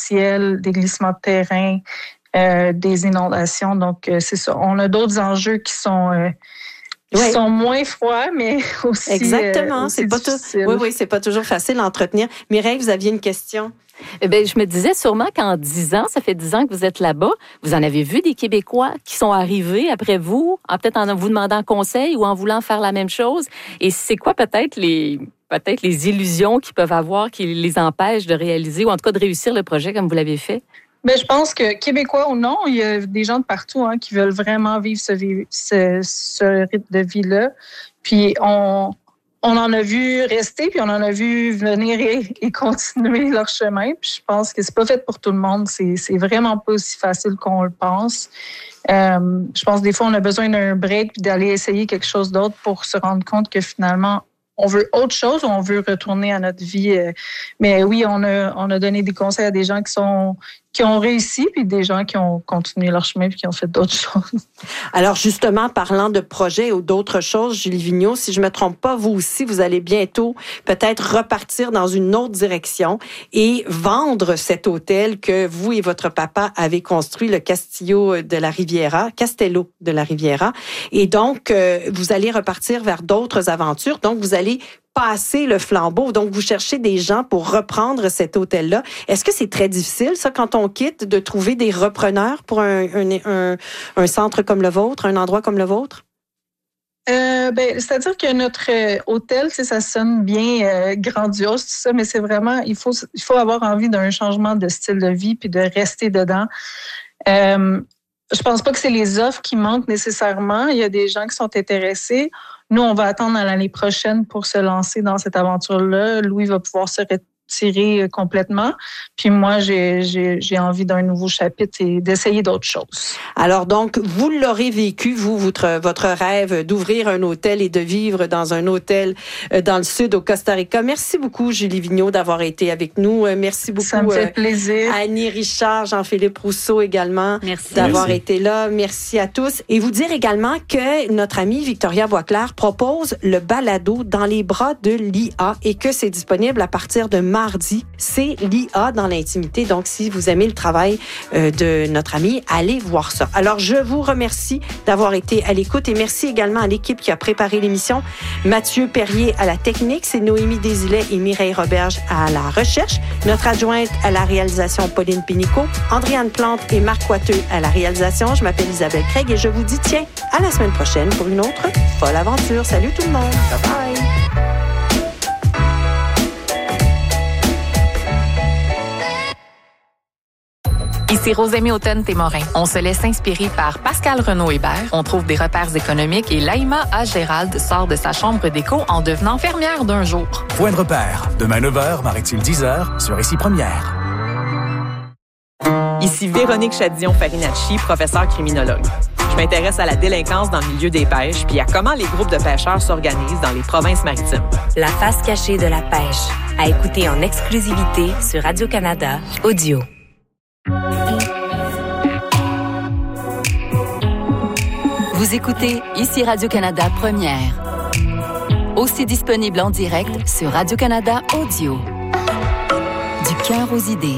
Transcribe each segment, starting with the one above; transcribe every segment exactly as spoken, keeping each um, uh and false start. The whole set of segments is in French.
potentiel, des glissements de terrain, euh, des inondations. Donc, euh, c'est ça. On a d'autres enjeux qui sont... Euh, Qui oui. sont moins froids, mais aussi Exactement, euh, aussi c'est pas tout. Oui, oui, c'est pas toujours facile à entretenir. Mireille, vous aviez une question? Eh bien, je me disais sûrement qu'en dix ans, ça fait dix ans que vous êtes là-bas, vous en avez vu des Québécois qui sont arrivés après vous, en peut-être en vous demandant conseil ou en voulant faire la même chose. Et c'est quoi peut-être les peut-être les illusions qu'ils peuvent avoir qui les empêchent de réaliser ou en tout cas de réussir le projet comme vous l'avez fait? Bien, je pense que Québécois ou non, il y a des gens de partout hein, qui veulent vraiment vivre ce, ce, ce rythme de vie-là. Puis on, on en a vu rester, puis on en a vu venir et, et continuer leur chemin. Puis je pense que c'est pas fait pour tout le monde. C'est, c'est vraiment pas aussi facile qu'on le pense. Euh, je pense que des fois, on a besoin d'un break puis d'aller essayer quelque chose d'autre pour se rendre compte que finalement, on veut autre chose ou on veut retourner à notre vie. Mais oui, on a, on a donné des conseils à des gens qui sont qui ont réussi, puis des gens qui ont continué leur chemin puis qui ont fait d'autres choses. Alors justement, parlant de projets ou d'autres choses, Julie Vigneault, si je me trompe pas, vous aussi, vous allez bientôt peut-être repartir dans une autre direction et vendre cet hôtel que vous et votre papa avez construit, le Castillo de la Riviera, Castello de la Riviera. Et donc, euh, vous allez repartir vers d'autres aventures. Donc, vous allez passer le flambeau. Donc, vous cherchez des gens pour reprendre cet hôtel-là. Est-ce que c'est très difficile, ça, quand on quitte, de trouver des repreneurs pour un, un, un, un centre comme le vôtre, un endroit comme le vôtre? Euh, ben, c'est-à-dire que notre euh, hôtel, tu sais, ça sonne bien euh, grandiose, tout ça, mais c'est vraiment, il faut, il faut avoir envie d'un changement de style de vie puis de rester dedans. Euh, je pense pas que c'est les offres qui manquent nécessairement. Il y a des gens qui sont intéressés. Nous, on va attendre à l'année prochaine pour se lancer dans cette aventure-là. Louis va pouvoir se retirer complètement. Puis moi, j'ai, j'ai, j'ai envie d'un nouveau chapitre et d'essayer d'autres choses. Alors donc, vous l'aurez vécu, vous, votre, votre rêve d'ouvrir un hôtel et de vivre dans un hôtel dans le sud au Costa Rica. Merci beaucoup, Julie Vigneault, d'avoir été avec nous. Merci beaucoup. Ça me fait plaisir. À Annie Richard, Jean-Philippe Rousseau également. Merci. D'avoir Merci. été là. Merci à tous. Et vous dire également que notre amie Victoria Boisclair propose le balado Dans les bras de l'I A et que c'est disponible à partir de mardi. C'est l'I A dans l'intimité. Donc, si vous aimez le travail euh, de notre amie, allez voir ça. Alors, je vous remercie d'avoir été à l'écoute et merci également à l'équipe qui a préparé l'émission. Mathieu Perrier à la technique, c'est Noémie Desilets et Mireille Roberge à la recherche. Notre adjointe à la réalisation, Pauline Pénicaud. Andréane Plante et Marc Coiteux à la réalisation. Je m'appelle Isabelle Craig et je vous dis, tiens, à la semaine prochaine pour une autre folle aventure. Salut tout le monde. Bye bye. Ici Rosemée Automne-Témorin. On se laisse inspirer par Pascal Renaud-Hébert. On trouve des repères économiques et Laïma A. Gérald sort de sa chambre d'écho en devenant fermière d'un jour. Point de repère. Demain neuf heures, Marie-Tille dix heures, sur Ici Première. Ici Véronique Chadillon-Farinacci, professeure criminologue. Je m'intéresse à la délinquance dans le milieu des pêches puis à comment les groupes de pêcheurs s'organisent dans les provinces maritimes. La face cachée de la pêche. À écouter en exclusivité sur Radio-Canada Audio. Vous écoutez ici Radio-Canada Première. Aussi disponible en direct sur Radio-Canada Audio. Du cœur aux idées.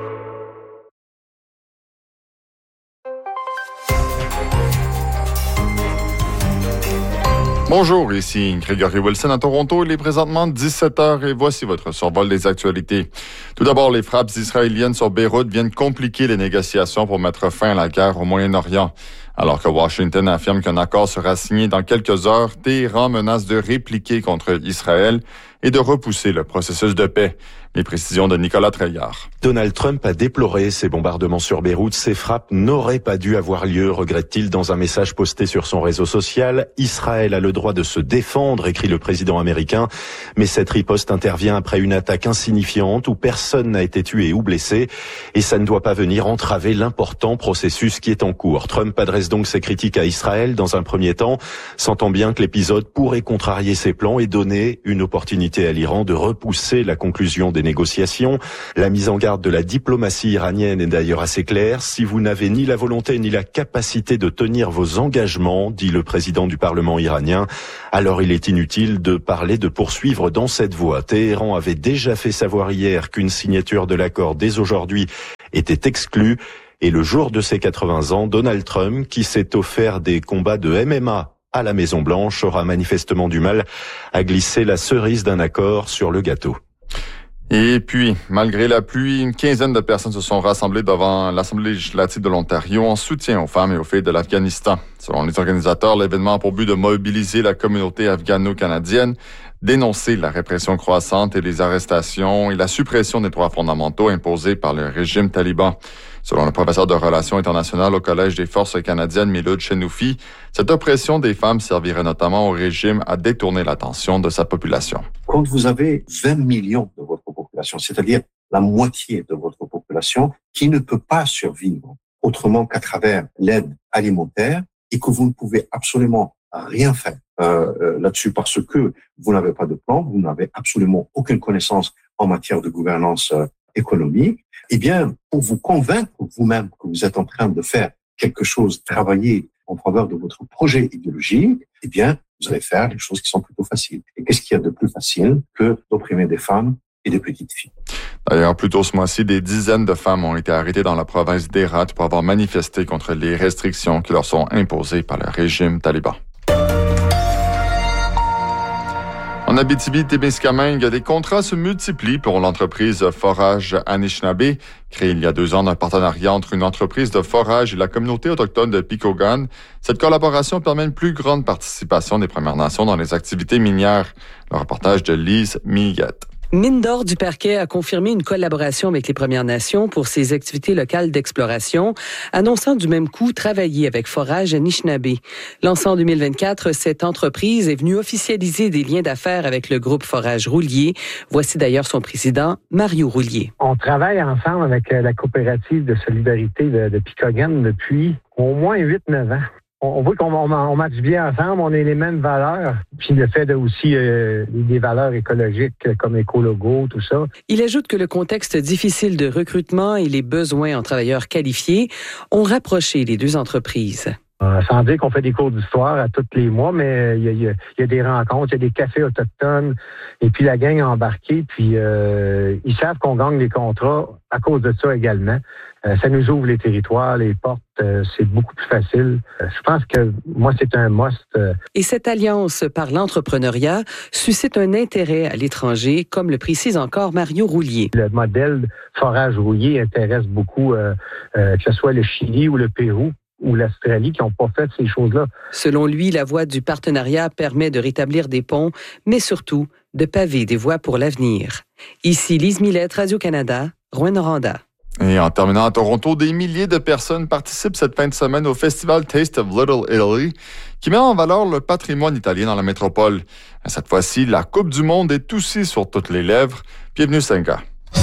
Bonjour, ici Grégory Wilson à Toronto. Il est présentement dix-sept heures et voici votre survol des actualités. Tout d'abord, les frappes israéliennes sur Beyrouth viennent compliquer les négociations pour mettre fin à la guerre au Moyen-Orient. Alors que Washington affirme qu'un accord sera signé dans quelques heures, Téhéran menace de répliquer contre Israël et de repousser le processus de paix. Les précisions de Nicolas Treillard. Donald Trump a déploré ces bombardements sur Beyrouth. Ces frappes n'auraient pas dû avoir lieu, regrette-t-il dans un message posté sur son réseau social. Israël a le droit de se défendre, écrit le président américain. Mais cette riposte intervient après une attaque insignifiante où personne n'a été tué ou blessé. Et ça ne doit pas venir entraver l'important processus qui est en cours. Trump adresse donc ses critiques à Israël dans un premier temps, sentant bien que l'épisode pourrait contrarier ses plans et donner une opportunité à l'Iran de repousser la conclusion des négociations. La mise en garde de la diplomatie iranienne est d'ailleurs assez claire. Si vous n'avez ni la volonté ni la capacité de tenir vos engagements, dit le président du Parlement iranien, alors il est inutile de parler de poursuivre dans cette voie. Téhéran avait déjà fait savoir hier qu'une signature de l'accord dès aujourd'hui était exclu. Et le jour de ses quatre-vingts ans, Donald Trump, qui s'est offert des combats de M M A à la Maison-Blanche, aura manifestement du mal à glisser la cerise d'un accord sur le gâteau. Et puis, malgré la pluie, une quinzaine de personnes se sont rassemblées devant l'Assemblée législative de l'Ontario en soutien aux femmes et aux filles de l'Afghanistan. Selon les organisateurs, l'événement a pour but de mobiliser la communauté afghano-canadienne, dénoncer la répression croissante et les arrestations et la suppression des droits fondamentaux imposés par le régime taliban. Selon le professeur de relations internationales au Collège des forces canadiennes, Miloud Chenoufi, cette oppression des femmes servirait notamment au régime à détourner l'attention de sa population. Quand vous avez vingt millions de votre population, c'est-à-dire la moitié de votre population qui ne peut pas survivre autrement qu'à travers l'aide alimentaire et que vous ne pouvez absolument rien faire euh, là-dessus parce que vous n'avez pas de plan, vous n'avez absolument aucune connaissance en matière de gouvernance euh, économique, eh bien, pour vous convaincre vous-même que vous êtes en train de faire quelque chose, travailler en faveur de votre projet idéologique, eh bien, vous allez faire des choses qui sont plutôt faciles. Et qu'est-ce qu'il y a de plus facile que d'opprimer des femmes et des petites filles? D'ailleurs, plus tôt ce mois-ci, des dizaines de femmes ont été arrêtées dans la province d'Hérat pour avoir manifesté contre les restrictions qui leur sont imposées par le régime taliban. En Abitibi-Témiscamingue, des contrats se multiplient pour l'entreprise Forage Anishinaabe, créée il y a deux ans d'un partenariat entre une entreprise de forage et la communauté autochtone de Picogan. Cette collaboration permet une plus grande participation des Premières Nations dans les activités minières. Le reportage de Lise Millette. Mine d'or du Parquet a confirmé une collaboration avec les Premières Nations pour ses activités locales d'exploration, annonçant du même coup travailler avec Forage Anishinaabe. Lancée en deux mille vingt-quatre, cette entreprise est venue officialiser des liens d'affaires avec le groupe Forage Roulier. Voici d'ailleurs son président, Mario Roulier. On travaille ensemble avec la coopérative de solidarité de, de Picogan depuis au moins huit neuf ans. On voit qu'on on, on matche bien ensemble, on a les mêmes valeurs, puis le fait de aussi euh, des valeurs écologiques comme écologo, tout ça. Il ajoute que le contexte difficile de recrutement et les besoins en travailleurs qualifiés ont rapproché les deux entreprises. Euh, sans dire qu'on fait des cours d'histoire à tous les mois, mais il y a, y a, y a des rencontres, il y a des cafés autochtones, et puis la gang a embarqué, puis euh, ils savent qu'on gagne les contrats à cause de ça également. Euh, ça nous ouvre les territoires, les portes, euh, c'est beaucoup plus facile. Euh, je pense que moi, c'est un must. Euh. Et cette alliance par l'entrepreneuriat suscite un intérêt à l'étranger, comme le précise encore Mario Roulier. Le modèle Forage Roulier intéresse beaucoup, euh, euh, que ce soit le Chili ou le Pérou, ou l'Australie qui n'ont pas fait ces choses-là. Selon lui, la voie du partenariat permet de rétablir des ponts, mais surtout de paver des voies pour l'avenir. Ici Lise Millette, Radio-Canada, Rouyn-Noranda. Et en terminant à Toronto, des milliers de personnes participent cette fin de semaine au festival Taste of Little Italy, qui met en valeur le patrimoine italien dans la métropole. Cette fois-ci, la Coupe du Monde est aussi sur toutes les lèvres. Bienvenue, Senga.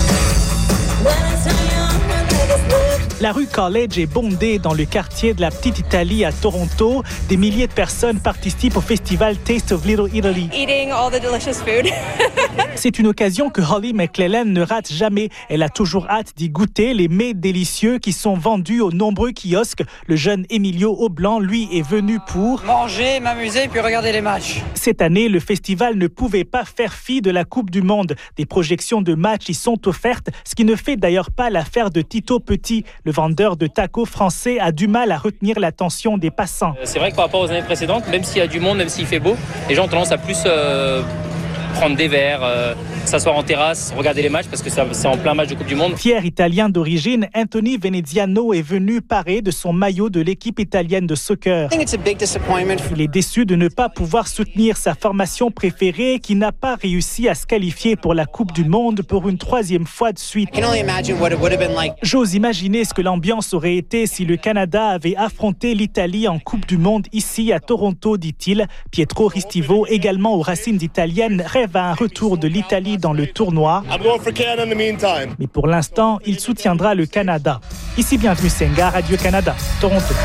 La rue College est bondée dans le quartier de la Petite Italie à Toronto. Des milliers de personnes participent au festival Taste of Little Italy. Eating all the delicious food. C'est une occasion que Holly McClellan ne rate jamais. Elle a toujours hâte d'y goûter les mets délicieux qui sont vendus aux nombreux kiosques. Le jeune Emilio Aublanc, lui, est venu pour manger, m'amuser puis regarder les matchs. Cette année, le festival ne pouvait pas faire fi de la Coupe du Monde. Des projections de matchs y sont offertes, ce qui ne fait d'ailleurs pas l'affaire de Tito Petit. Le vendeur de tacos français a du mal à retenir l'attention des passants. C'est vrai que par rapport aux années précédentes, même s'il y a du monde, même s'il fait beau, les gens ont tendance à plus euh, prendre des verres, euh, s'asseoir en terrasse, regarder les matchs parce que c'est en plein match de Coupe du Monde. Fier italien d'origine, Anthony Veneziano est venu parer de son maillot de l'équipe italienne de soccer. Il est déçu de ne pas pouvoir soutenir sa formation préférée qui n'a pas réussi à se qualifier pour la Coupe du Monde pour une troisième fois de suite. J'ose imaginer ce que l'ambiance aurait été si le Canada avait affronté l'Italie en Coupe du Monde ici à Toronto, dit-il. Pietro Ristivo, également aux racines italiennes, rêve à un retour de l'Italie dans le tournoi. Mais pour l'instant, il soutiendra le Canada. Ici, bienvenue Senga, Radio-Canada, Toronto.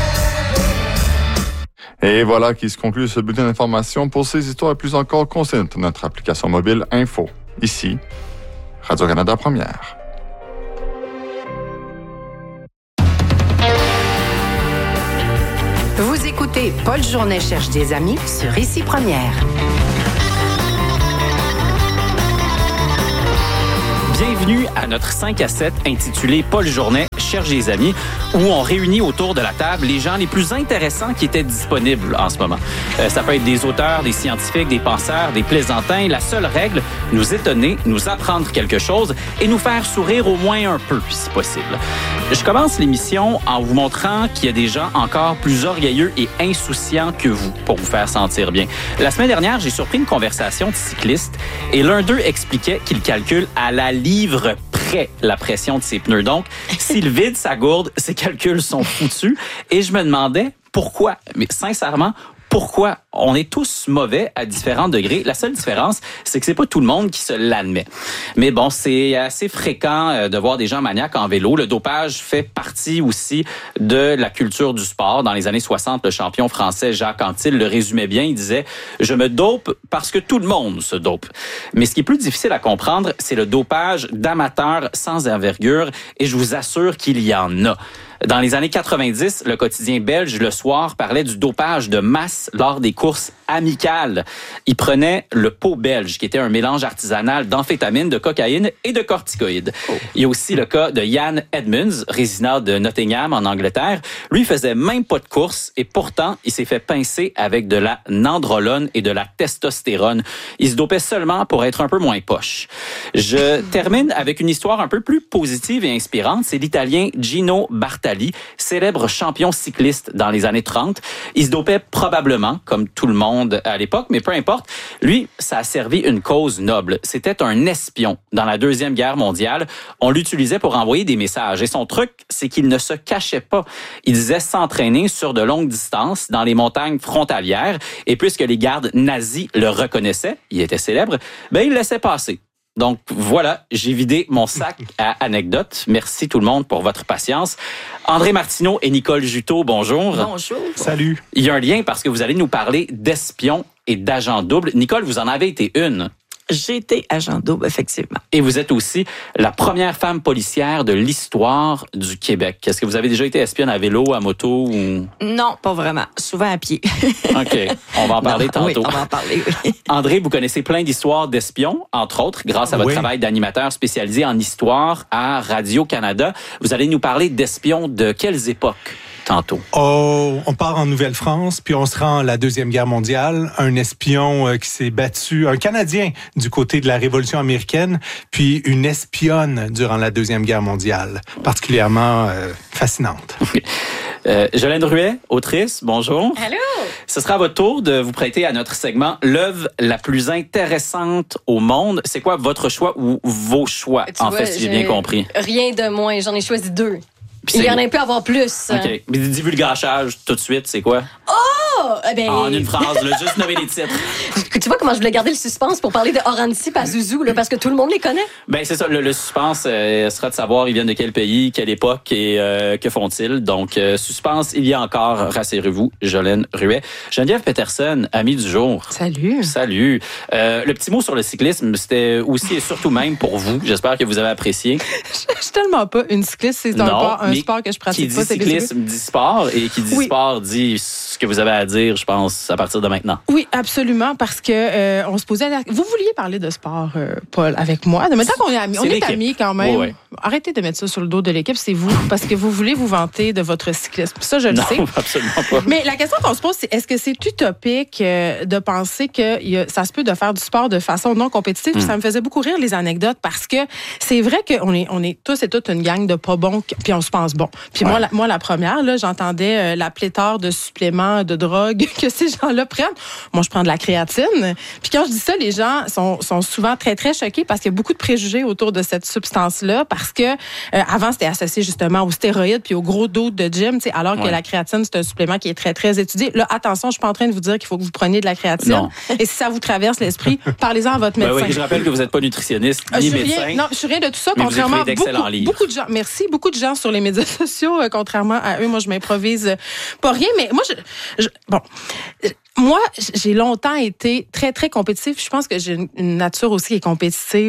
Et voilà qui se conclut ce bulletin d'information. Pour ces histoires et plus encore, consultez notre application mobile Info. Ici, Radio-Canada Première. Vous écoutez Paul Journet cherche des amis sur Ici Première. Bienvenue à notre cinq à sept intitulé Paul Journet cherche des amis où on réunit autour de la table les gens les plus intéressants qui étaient disponibles en ce moment. Euh, ça peut être des auteurs, des scientifiques, des penseurs, des plaisantins. La seule règle, nous étonner, nous apprendre quelque chose et nous faire sourire au moins un peu, si possible. Je commence l'émission en vous montrant qu'il y a des gens encore plus orgueilleux et insouciants que vous pour vous faire sentir bien. La semaine dernière, j'ai surpris une conversation de cyclistes et l'un d'eux expliquait qu'il calcule à la livre près la pression de ses pneus. Donc, s'il vide sa gourde, ses calculs sont foutus. Et je me demandais pourquoi, mais sincèrement, pourquoi? On est tous mauvais à différents degrés. La seule différence, c'est que c'est pas tout le monde qui se l'admet. Mais bon, c'est assez fréquent de voir des gens maniaques en vélo. Le dopage fait partie aussi de la culture du sport. Dans les années soixante, le champion français Jacques Anquetil le résumait bien. Il disait « Je me dope parce que tout le monde se dope ». Mais ce qui est plus difficile à comprendre, c'est le dopage d'amateurs sans envergure. Et je vous assure qu'il y en a. Dans les années quatre-vingt-dix, le quotidien belge Le Soir parlait du dopage de masse lors des courses amicales. Il prenait le pot belge, qui était un mélange artisanal d'amphétamine, de cocaïne et de corticoïdes. Oh. Il y a aussi le cas de Ian Edmonds, résident de Nottingham en Angleterre. Lui faisait même pas de course et pourtant, il s'est fait pincer avec de la nandrolone et de la testostérone. Il se dopait seulement pour être un peu moins poche. Je termine avec une histoire un peu plus positive et inspirante. C'est l'Italien Gino Bartali, célèbre champion cycliste dans les années trente. Il se dopait probablement, comme tout le monde à l'époque, mais peu importe. Lui, ça a servi une cause noble. C'était un espion dans la Deuxième Guerre mondiale. On l'utilisait pour envoyer des messages. Et son truc, c'est qu'il ne se cachait pas. Il disait s'entraîner sur de longues distances dans les montagnes frontalières. Et puisque les gardes nazis le reconnaissaient, il était célèbre, ben il laissait passer. Donc voilà, j'ai vidé mon sac à anecdotes. Merci tout le monde pour votre patience. André Martineau et Nicole Juteau, bonjour. Bonjour. Salut. Il y a un lien parce que vous allez nous parler d'espions et d'agents doubles. Nicole, vous en avez été une. J'ai été agent double, effectivement. Et vous êtes aussi la première femme policière de l'histoire du Québec. Est-ce que vous avez déjà été espionne à vélo, à moto ou... Non, pas vraiment. Souvent à pied. OK. On va en parler non, tantôt. Oui, on va en parler, oui. André, vous connaissez plein d'histoires d'espions, entre autres, grâce à votre oui. travail d'animateur spécialisé en histoire à Radio-Canada. Vous allez nous parler d'espions de quelles époques? Tantôt. Oh, on part en Nouvelle-France, puis on se rend à la Deuxième Guerre mondiale. Un espion euh, qui s'est battu, un Canadien du côté de la Révolution américaine, puis une espionne durant la Deuxième Guerre mondiale, particulièrement euh, fascinante. Euh, Jolène Ruet, autrice, bonjour. Allô. Ce sera à votre tour de vous prêter à notre segment l'œuvre la plus intéressante au monde. C'est quoi votre choix ou vos choix, tu en vois, fait, si j'ai bien compris? Rien de moins, j'en ai choisi deux. Il y en a peut avoir plus. OK. Mais divulgachage, tout de suite, c'est quoi? Oh! Eh ben... En une phrase, là, juste nommer les titres. Tu vois comment je voulais garder le suspense pour parler de Horansi Pazuzu, là, parce que tout le monde les connaît? Ben c'est ça. Le, le suspense euh, sera de savoir ils viennent de quel pays, quelle époque et euh, que font-ils. Donc, euh, suspense, il y a encore, rassurez-vous, Jolène Ruet. Geneviève Peterson, amie du jour. Salut. Salut. Euh, le petit mot sur le cyclisme, c'était aussi et surtout même pour vous. J'espère que vous avez apprécié. Je suis tellement pas une cycliste. C'est un, non, sport, un sport que je pratique qui pas. Qui dit cyclisme dit sport et qui dit oui. sport dit ce que vous avez à dire, je pense, à partir de maintenant. Oui, absolument, parce que euh, on se posait... La... Vous vouliez parler de sport, euh, Paul, avec moi. Mais maintenant qu'on est amis, on est amis quand même. Oui, oui. Arrêtez de mettre ça sur le dos de l'équipe, c'est vous, parce que vous voulez vous vanter de votre cyclisme. Ça, je le non, sais. Non, absolument pas. Mais la question qu'on se pose, c'est est-ce que c'est utopique euh, de penser que y a, ça se peut de faire du sport de façon non compétitive? Mm. Ça me faisait beaucoup rire, les anecdotes, parce que c'est vrai qu'on est, on est tous et toutes une gang de pas bons, puis on se pense bon. Puis ouais. moi, la, moi, la première, là, j'entendais euh, la pléthore de suppléments, de drogues que ces gens-là prennent. Moi, je prends de la créatine. Puis quand je dis ça, les gens sont, sont souvent très, très choqués parce qu'il y a beaucoup de préjugés autour de cette substance-là, parce que euh, avant, c'était associé justement aux stéroïdes puis aux gros dos de gym, alors que ouais. la créatine, c'est un supplément qui est très, très étudié. Là, attention, je suis pas en train de vous dire qu'il faut que vous preniez de la créatine. Non. Et si ça vous traverse l'esprit, parlez-en à votre médecin. Ben oui, je rappelle que vous n'êtes pas nutritionniste ni je médecin. Rien, non, je suis rien de tout ça, mais contrairement vous écrivez à beaucoup, beaucoup de gens. Merci, beaucoup de gens sur les médias sociaux, euh, contrairement à eux. Moi, je m'improvise euh, pas rien, mais moi, je, je bon. Moi, j'ai longtemps été très, très compétitive. Je pense que j'ai une nature aussi qui est compétitive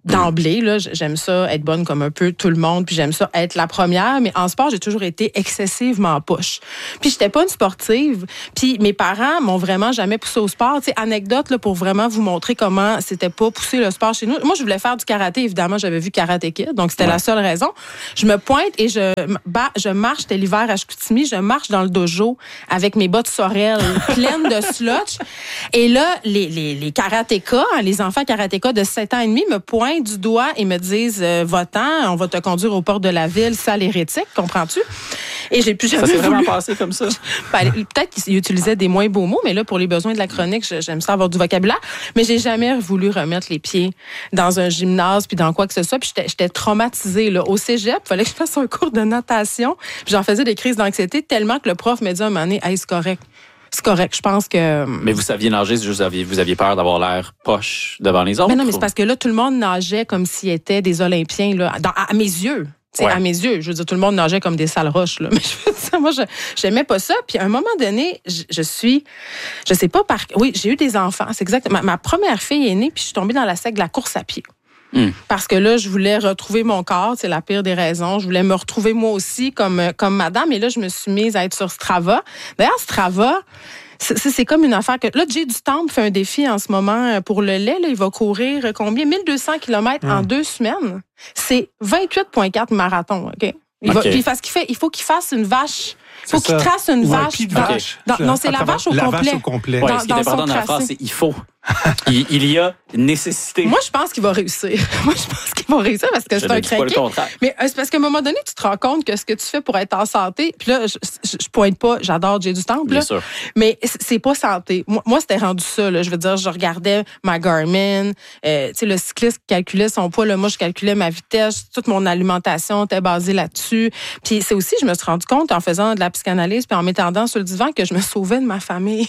d'emblée, là, j'aime ça être bonne comme un peu tout le monde, puis j'aime ça être la première, mais en sport, j'ai toujours été excessivement push. Puis j'étais pas une sportive, puis mes parents m'ont vraiment jamais poussé au sport. Tu sais, anecdote là, pour vraiment vous montrer comment c'était pas pousser le sport chez nous. Moi, je voulais faire du karaté, évidemment, j'avais vu Karate Kid, donc c'était ouais. la seule raison. Je me pointe et je, bah, je marche, c'était l'hiver à Chicoutimi, je marche dans le dojo avec mes bottes Sorel pleines de slotch. Et là, les, les, les karatékas, les enfants karatékas de sept ans et demi me pointent du doigt et me disent euh, va-t'en, on va te conduire aux portes de la ville, sale hérétique, comprends-tu? Et j'ai plus jamais Ça s'est voulu... vraiment passé comme ça? Ben, peut-être qu'ils utilisaient des moins beaux mots, mais là, pour les besoins de la chronique, j'aime ça avoir du vocabulaire. Mais j'ai jamais voulu remettre les pieds dans un gymnase puis dans quoi que ce soit. Puis j'étais, j'étais traumatisée. Là. Au cégep, il fallait que je fasse un cours de natation. Puis j'en faisais des crises d'anxiété tellement que le prof m'a dit à un moment donné, hey, c'est correct. C'est correct, je pense que... Mais vous saviez nager, juste vous aviez, vous aviez peur d'avoir l'air poche devant les autres? Mais non, mais c'est parce que là, tout le monde nageait comme s'ils étaient des Olympiens, là, dans, à mes yeux. Ouais. À mes yeux. Je veux dire, tout le monde nageait comme des sales roches, là. Mais je veux dire, moi, je, j'aimais pas ça. Puis à un moment donné, je, je suis... Je sais pas par... Oui, j'ai eu des enfants, c'est exact. Ma, ma première fille est née, puis je suis tombée dans la secte de la course à pied. Mm. Parce que là, je voulais retrouver mon corps, c'est la pire des raisons. Je voulais me retrouver moi aussi comme, comme madame. Et là, je me suis mise à être sur Strava. D'ailleurs, Strava... C'est, c'est comme une affaire que... Là, Jay du Temple fait un défi en ce moment pour le lait. Là, il va courir combien? mille deux cents kilomètres mmh. en deux semaines. C'est vingt-huit virgule quatre marathons, OK? Il, va, okay. Puis parce qu'il fait, il faut qu'il fasse une vache... Il faut qu'il trace une ouais, vache. Dans, vache. Dans, non, c'est la vache au la complet. Vache au complet. Ouais, dans, ce qui est important dans la phrase, c'est « il faut ». il, il y a nécessité. Moi, je pense qu'il va réussir. Moi, je pense qu'il va réussir parce que je c'est un craqué. Mais c'est parce qu'à un moment donné, tu te rends compte que ce que tu fais pour être en santé, puis là, je, je, je pointe pas, j'adore Jay du Temple, là, sûr. Mais c'est pas santé. Moi, moi c'était rendu ça. Là. Je veux dire, je regardais ma Garmin, euh, tu sais, le cycliste calculait son poids, là, moi, je calculais ma vitesse, toute mon alimentation était basée là-dessus. Puis c'est aussi, je me suis rendu compte en faisant de la psychanalyse puis en m'étendant sur le divan que je me sauvais de ma famille.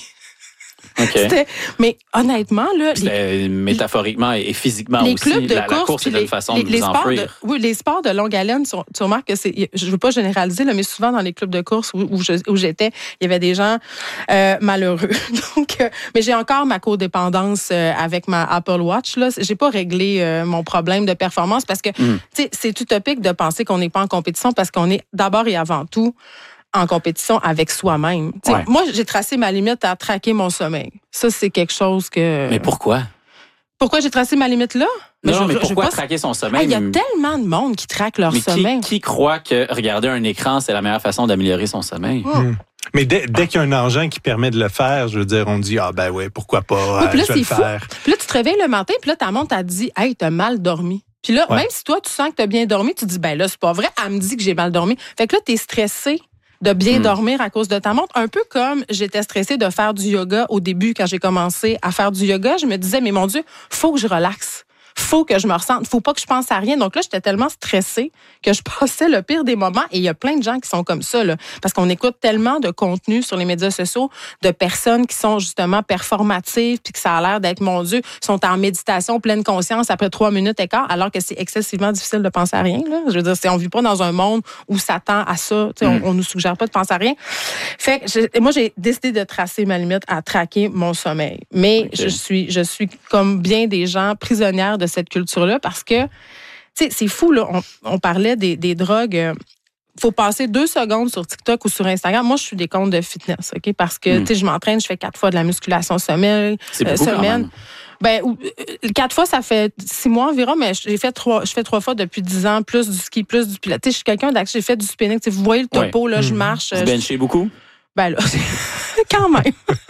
Okay. C'était, mais honnêtement, là. C'était les, métaphoriquement et physiquement les aussi. Clubs de la, course, la course était une façon les, de les vous sports enfouir. De, oui, les sports de longue haleine, tu, tu remarques que c'est. Je ne veux pas généraliser, là, mais souvent dans les clubs de course où, où, je, où j'étais, il y avait des gens euh, malheureux. Donc, euh, mais j'ai encore ma codépendance euh, avec ma Apple Watch. Là. J'ai pas réglé euh, mon problème de performance parce que mm. tu sais, c'est utopique de penser qu'on n'est pas en compétition parce qu'on est d'abord et avant tout en compétition avec soi-même. Ouais. Moi, j'ai tracé ma limite à traquer mon sommeil. Ça, c'est quelque chose que... Mais pourquoi? Pourquoi j'ai tracé ma limite là? Mais non, je, mais pourquoi pas... traquer son sommeil? Il y a tellement de monde qui traque leur mais sommeil. Qui, qui croit que regarder un écran, c'est la meilleure façon d'améliorer son sommeil? Mmh. Mais dès, dès qu'il y a un engin qui permet de le faire, je veux dire, on dit, ah ben oui, pourquoi pas, oui, puis là, je vais le fou. faire. Puis là, tu te réveilles le matin, puis là, ta montre t'a dit, hey, t'as mal dormi. Puis là, ouais. même si toi, tu sens que t'as bien dormi, tu te dis, ben là, c'est pas vrai, elle me dit que j'ai mal dormi. Fait que là, t'es stressé de bien mmh. dormir à cause de ta montre. Un peu comme j'étais stressée de faire du yoga au début quand j'ai commencé à faire du yoga. Je me disais, mais mon Dieu, faut que je relaxe. Faut que je me ressente. Faut pas que je pense à rien. Donc là, j'étais tellement stressée que je passais le pire des moments. Et il y a plein de gens qui sont comme ça, là. Parce qu'on écoute tellement de contenu sur les médias sociaux de personnes qui sont justement performatives puis que ça a l'air d'être, mon Dieu, sont en méditation, pleine conscience après trois minutes et quart, alors que c'est excessivement difficile de penser à rien, là. Je veux dire, c'est, on vit pas dans un monde où ça tend à ça. Mm. On, on nous suggère pas de penser à rien. Fait que je, moi, j'ai décidé de tracer ma limite à traquer mon sommeil. Mais okay. je suis, je suis comme bien des gens prisonnière de cette culture-là parce que, tu sais, c'est fou, là. On, on parlait des, des drogues. Euh, faut passer deux secondes sur TikTok ou sur Instagram. Moi, je suis des comptes de fitness, OK? Parce que, mm. tu sais, je m'entraîne, je fais quatre fois de la musculation semaine. C'est beaucoup, euh, semaine. Ben, euh, quatre fois, ça fait six mois environ, mais j'ai fait trois, je fais trois fois depuis dix ans, plus du ski, plus du pilates. Tu sais, je suis quelqu'un d'actif, j'ai fait du spinning. Tu sais, vous voyez le topo, ouais. là, mm. je marche. Vous benchez beaucoup? Ben là, quand même.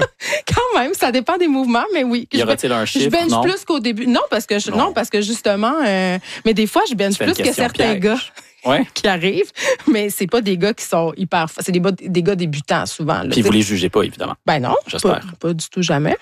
Quand même, ça dépend des mouvements, mais oui. Y aura-t-il un chiffre? Je bench non? plus qu'au début. Non, parce que je, non. non, parce que justement, euh, mais des fois, je bench plus que certains piège. gars ouais. qui arrivent, mais c'est pas des gars qui sont hyper, c'est des, des gars débutants souvent. Là, puis vous les jugez pas, évidemment. Ben non, j'espère. Pas, pas du tout, jamais.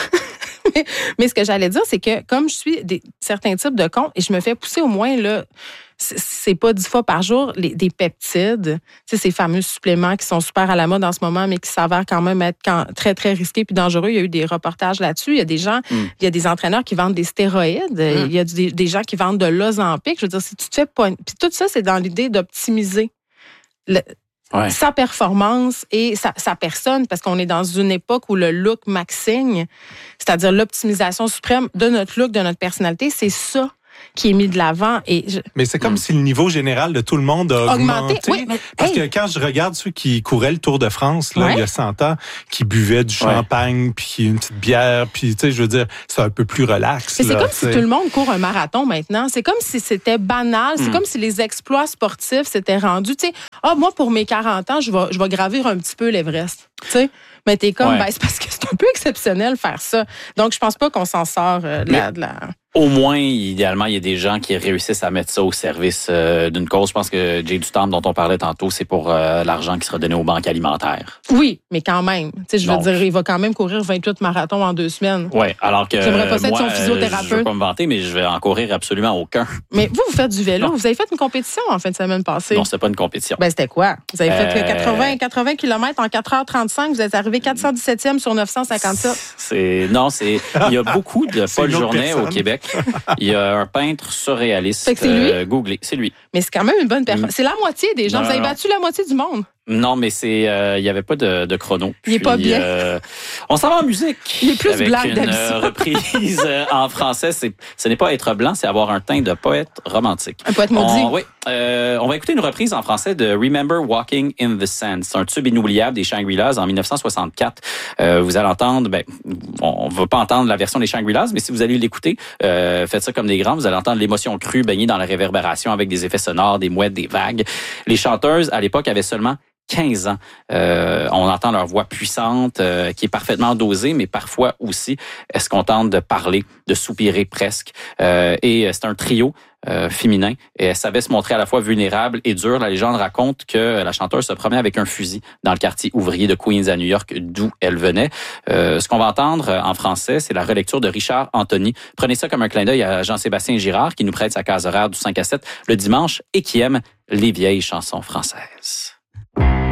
mais, mais ce que j'allais dire, c'est que comme je suis des certains types de comptes et je me fais pousser au moins là. C'est pas dix fois par jour, les, des peptides, tu sais, ces fameux suppléments qui sont super à la mode en ce moment, mais qui s'avèrent quand même être quand, très, très risqués puis dangereux. Il y a eu des reportages là-dessus. Il y a des gens, mm. il y a des entraîneurs qui vendent des stéroïdes. Mm. Il y a des, des gens qui vendent de l'Ozempic. Je veux dire, si tu te fais pas... Puis tout ça, c'est dans l'idée d'optimiser le, ouais. sa performance et sa, sa personne, parce qu'on est dans une époque où le look maxing, c'est-à-dire l'optimisation suprême de notre look, de notre personnalité, c'est ça. qui est mis de l'avant. Et je... Mais c'est comme mm. si le niveau général de tout le monde a augmenté. augmenté. Oui, mais, Parce hey. que quand je regarde ceux qui couraient le Tour de France, là, ouais. il y a cent ans, qui buvaient du ouais. champagne, puis une petite bière, puis tu sais, je veux dire, c'est un peu plus relax. Mais c'est là, comme t'sais. si tout le monde court un marathon maintenant. C'est comme si c'était banal. C'est mm. comme si les exploits sportifs s'étaient rendus. Tu sais, ah, moi, pour mes quarante ans, je vais, je vais gravir un petit peu l'Everest. Tu sais, mais t'es comme, ouais. ben, c'est parce que c'est un peu exceptionnel faire ça. Donc, je pense pas qu'on s'en sort euh, de, la, de la... Au moins, idéalement, il y a des gens qui réussissent à mettre ça au service euh, d'une cause. Je pense que Jay du Temple, dont on parlait tantôt, c'est pour euh, l'argent qui sera donné aux banques alimentaires. Oui, mais quand même. Tu sais, je veux Donc, dire, il va quand même courir vingt-huit marathons en deux semaines. Oui, alors que J'aimerais pas ça être moi, son physiothérapeute. Je veux pas me vanter, mais je vais en courir absolument aucun. Mais vous, vous faites du vélo. Non. Vous avez fait une compétition en fin de semaine passée. Non, c'était pas une compétition. Ben, c'était quoi? Vous avez fait Euh, quatre-vingts, quatre-vingts kilomètres en quatre heures trente-cinq. Vous êtes arrivé quatre cent dix-septième sur neuf cent cinquante-sept. C'est, non, c'est, il y a beaucoup de Paul Journet personne. au Québec. Il y a un peintre surréaliste. Fait que c'est lui? Euh, googlez, c'est lui. Mais c'est quand même une bonne performance. C'est la moitié des gens. Non, Vous avez non, battu la moitié du monde. Non, mais c'est, euh, il y avait pas de, de chrono. Il est pas Puis, bien. Euh, on s'en va en musique. Il est plus avec blanc que une d'habitude. euh, reprise euh, en français. C'est, ce n'est pas être blanc, c'est avoir un teint de poète romantique. Un poète maudit. On, oui, euh, on va écouter une reprise en français de Remember Walking in the Sand. C'est un tube inoubliable des Shangri-Las en dix-neuf cent soixante-quatre. Euh, vous allez entendre, ben, on ne va pas entendre la version des Shangri-Las, mais si vous allez l'écouter, euh, faites ça comme des grands, vous allez entendre l'émotion crue baignée dans la réverbération avec des effets sonores, des mouettes, des vagues. Les chanteuses, à l'époque, avaient seulement quinze ans. Euh, on entend leur voix puissante, euh, qui est parfaitement dosée, mais parfois aussi, est-ce qu'on tente de parler, de soupirer presque. Euh, et c'est un trio euh, féminin. Et elle savait se montrer à la fois vulnérable et dure. La légende raconte que la chanteuse se promenait avec un fusil dans le quartier ouvrier de Queens à New York, d'où elle venait. Euh, ce qu'on va entendre en français, c'est la relecture de Richard Anthony. Prenez ça comme un clin d'œil à Jean-Sébastien Girard, qui nous prête sa case horaire du cinq à sept le dimanche et qui aime les vieilles chansons françaises.